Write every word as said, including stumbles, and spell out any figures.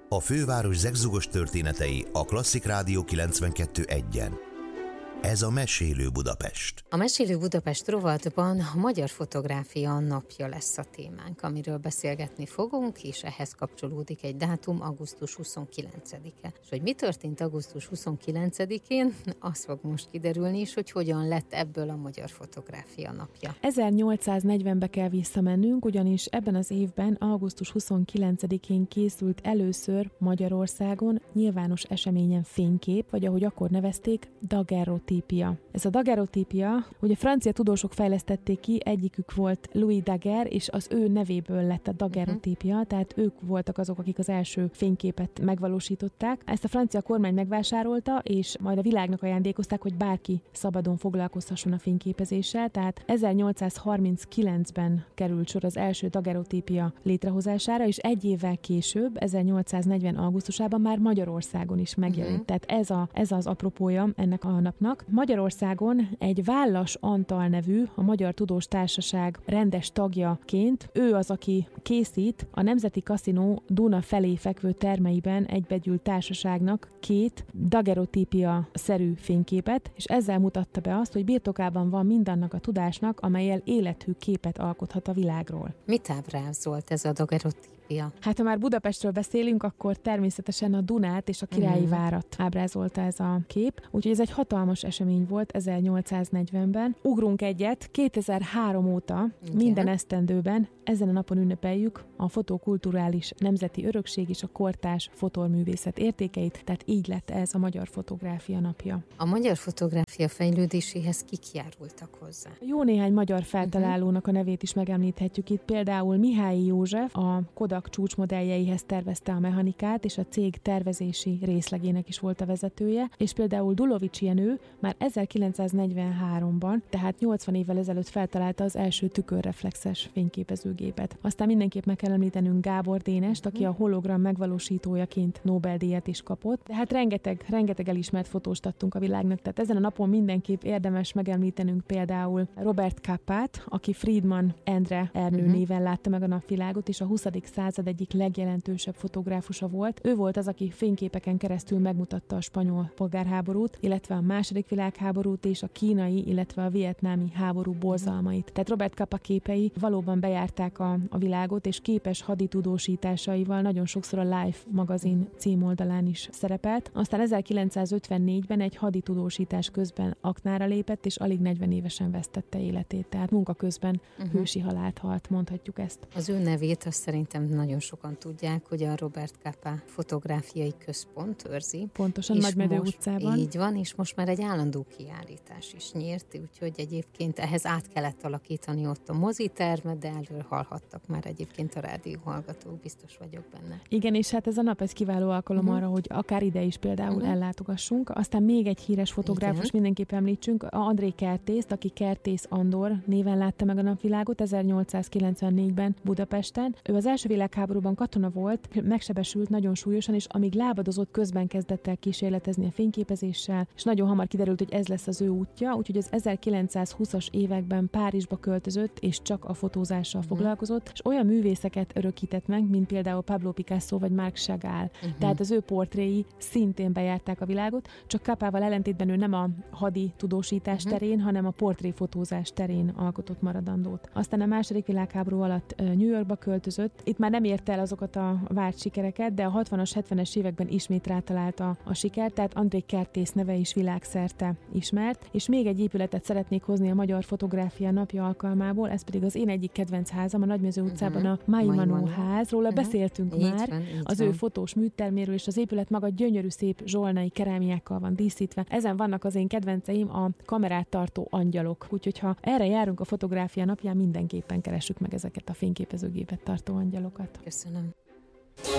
A főváros zegzugos történetei a Klasszik Rádió kilencvenkettő egyen. Ez a Mesélő Budapest. A Mesélő Budapest rovatban a Magyar Fotográfia napja lesz a témánk, amiről beszélgetni fogunk, és ehhez kapcsolódik egy dátum, augusztus huszonkilencedike. És hogy mi történt augusztus huszonkilencedikén, az fog most kiderülni is, hogy hogyan lett ebből a Magyar Fotográfia napja. ezernyolcszáznegyvenbe kell visszamennünk, ugyanis ebben az évben, augusztus huszonkilencedikén készült először Magyarországon nyilvános eseményen fénykép, vagy ahogy akkor nevezték, daguerreotípia. Ez a daguerreotípia, ugye francia tudósok fejlesztették ki, egyikük volt Louis Daguerre, és az ő nevéből lett a daguerreotípia, uh-huh. tehát ők voltak azok, akik az első fényképet megvalósították. Ezt a francia kormány megvásárolta, és majd a világnak ajándékozták, hogy bárki szabadon foglalkozhasson a fényképezéssel, tehát ezernyolcszázharminckilencben került sor az első daguerreotípia létrehozására, és egy évvel később, ezernyolcszáznegyven augusztusában már Magyarországon is megjelent. Uh-huh. Tehát ez, a, ez az apropója ennek a napnak. Magyarországon egy Vállas Antal nevű, a Magyar Tudós Társaság rendes tagjaként, ő az, aki készít a Nemzeti Kaszinó Duna felé fekvő termeiben egybegyűlt társaságnak két daguerreotípia-szerű fényképet, és ezzel mutatta be azt, hogy birtokában van mindannak a tudásnak, amellyel élethű képet alkothat a világról. Mit ábrázolt ez a daguerreotípia? Ja. Hát ha már Budapestről beszélünk, akkor természetesen a Dunát és a Királyi mm. várat ábrázolta ez a kép. Úgyhogy ez egy hatalmas esemény volt ezernyolcszáznegyvenben. Ugrunk egyet, kétezer-három óta igen. minden esztendőben ezen a napon ünnepeljük a fotokulturális nemzeti örökség és a kortárs fotóművészet értékeit, tehát így lett ez a Magyar Fotográfia napja. A magyar fotográfia fejlődéséhez kik járultak hozzá? Jó néhány magyar feltalálónak a nevét is megemlíthetjük itt, például Mihály József, a Kodak csúcsmodelljeihez tervezte a mechanikát, és a cég tervezési részlegének is volt a vezetője, és például Dulovics Jenő már ezerkilencszáznegyvenháromban, tehát nyolcvan évvel ezelőtt feltalálta az első tükörreflexes fényképezőgépet. Aztán mindenképp meg kell említenünk Gábor Dénest, aki a hologram megvalósítójaként Nobel-díjat is kapott. De hát rengeteg, rengeteg elismert fotóst adtunk a világnak, tehát ezen a napon mindenképp érdemes megemlítenünk például Robert Capát, aki Friedman Endre Ernő uh-huh. néven látta meg a napvilágot, és a huszadik század egyik legjelentősebb fotográfusa volt. Ő volt az, aki fényképeken keresztül megmutatta a spanyol polgárháborút, illetve a második világháborút és a kínai, illetve a vietnámi háború borzalmait. Tehát Robert Capa képei valóban bejárták a, a világot, és képes haditudósításaival nagyon sokszor a Life magazin címoldalán is szerepelt. Aztán ezerkilencszázötvennégyben egy haditudósítás közben aknára lépett, és alig negyven évesen vesztette életét. Tehát munka közben uh-huh. hősi halált halt, mondhatjuk ezt. Az ő nevét azt szerintem nagyon sokan tudják, hogy a Robert Capa Fotográfiai Központ őrzi. Pontosan, Nagymedő most, utcában. Így van, és most már egy állandó kiállítás is nyílt, úgyhogy egyébként ehhez át kellett alakítani ott a mozitermet, de erről hallhattak már egyébként a rádióhallgatók, biztos vagyok benne. Igen, és hát ez a nap, ez kiváló alkalom uh-huh. arra, hogy akár ide is például uh-huh. ellátogassunk. Aztán még egy híres fotográfus igen. mindenképp említsünk, André Kertészt, aki Kertész Andor néven látta meg a napvilágot ezernyolcszázkilencvennégyben Budapesten. Ő az első világháborúban katona volt, megsebesült nagyon súlyosan, és amíg lábadozott, közben kezdett el kísérletezni a fényképezéssel, és nagyon hamar kiderült, hogy ez lesz az ő útja, úgyhogy az ezerkilencszázhúszas években Párizsba költözött, és csak a fotózással uh-huh. foglalkozott, és olyan művészeket örökített meg, mint például Pablo Picasso vagy Marc Chagall. Uh-huh. Tehát az ő portréi szintén bejárták a világot, csak Capával ellentétben ő nem a hadi tudósítás uh-huh. terén, hanem a portréfotózás terén alkotott maradandót. Aztán a második világháború alatt New Yorkba költözött. Itt már nem érte el azokat a várt sikereket, de a hatvanas, hetvenes években ismét rátalálta a sikert, tehát André Kertész neve is világszerte ismert, és még egy épületet szeretnék hozni a Magyar Fotográfia napja alkalmából, ez pedig az én egyik kedvenc házam, a Nagymező utcában uh-huh. a Mai Manó ház, róla uh-huh. beszéltünk így már, van, az van. Ő fotós műterméről, és az épület maga gyönyörű szép zsolnai kerámiákkal van díszítve. Ezen vannak az én kedvenceim, a kamerát tartó angyalok, úgyhogy ha erre járunk a fotográfia napján, mindenképpen keressük meg ezeket a fényképezőgépet tartó angyalokat. Köszönöm.